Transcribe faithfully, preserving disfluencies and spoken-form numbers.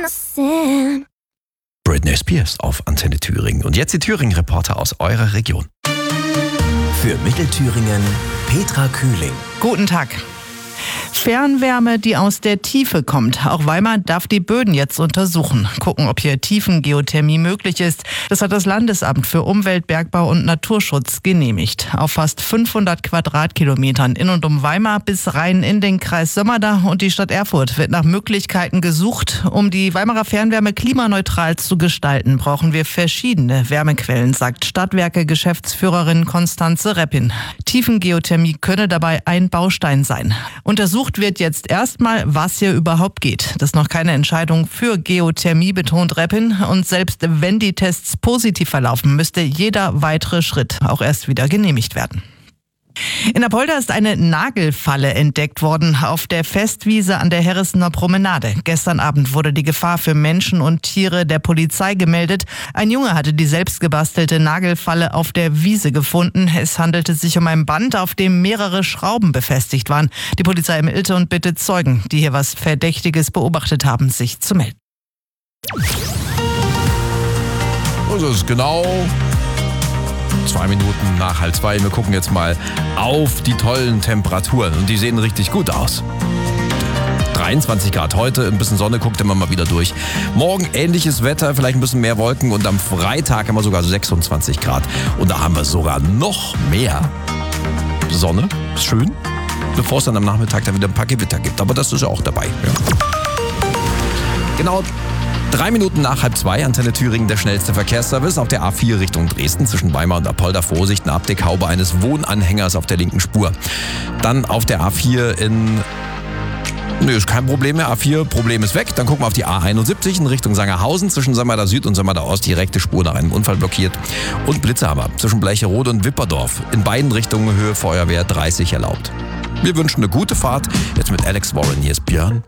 Britney Spears auf Antenne Thüringen. Und jetzt die Thüringen-Reporter aus eurer Region. Für Mittelthüringen Petra Kühling. Guten Tag. Fernwärme, die aus der Tiefe kommt. Auch Weimar darf die Böden jetzt untersuchen. Gucken, ob hier Tiefengeothermie möglich ist. Das hat das Landesamt für Umwelt, Bergbau und Naturschutz genehmigt. Auf fast fünfhundert Quadratkilometern in und um Weimar bis rein in den Kreis Sömmerda und die Stadt Erfurt wird nach Möglichkeiten gesucht. Um die Weimarer Fernwärme klimaneutral zu gestalten, brauchen wir verschiedene Wärmequellen, sagt Stadtwerke-Geschäftsführerin Konstanze Reppin. Tiefengeothermie könne dabei ein Baustein sein. Untersucht wird jetzt erstmal, was hier überhaupt geht. Das ist noch keine Entscheidung für Geothermie, betont Reppin. Und selbst wenn die Tests positiv verlaufen, müsste jeder weitere Schritt auch erst wieder genehmigt werden. In Apolda ist eine Nagelfalle entdeckt worden auf der Festwiese an der Herressener Promenade. Gestern Abend wurde die Gefahr für Menschen und Tiere der Polizei gemeldet. Ein Junge hatte die selbstgebastelte Nagelfalle auf der Wiese gefunden. Es handelte sich um ein Band, auf dem mehrere Schrauben befestigt waren. Die Polizei ermittelte und bittet Zeugen, die hier was Verdächtiges beobachtet haben, sich zu melden. Und es ist genau zwei Minuten nach halb zwei. Wir gucken jetzt mal auf die tollen Temperaturen und die sehen richtig gut aus. dreiundzwanzig Grad heute, ein bisschen Sonne, guckt immer mal wieder durch. Morgen ähnliches Wetter, vielleicht ein bisschen mehr Wolken und am Freitag haben wir sogar sechsundzwanzig Grad. Und da haben wir sogar noch mehr Sonne, ist schön, bevor es dann am Nachmittag dann wieder ein paar Gewitter gibt. Aber das ist ja auch dabei. Ja. Genau. Drei Minuten nach halb zwei, Antenne Thüringen, der schnellste Verkehrsservice auf der A vier Richtung Dresden zwischen Weimar und Apolda. Vorsicht, eine Abdeckhaube eines Wohnanhängers auf der linken Spur. Dann auf der A vier in... Nö, ist kein Problem mehr. A vier, Problem ist weg. Dann gucken wir auf die A einundsiebzig in Richtung Sangerhausen. Zwischen Sömmerda Süd und Sömmerda Ost die rechte Spur nach einem Unfall blockiert. Und Blitzhammer zwischen Bleicherode und Wipperdorf. In beiden Richtungen Höhe Feuerwehr dreißig erlaubt. Wir wünschen eine gute Fahrt. Jetzt mit Alex Warren. Hier ist Björn.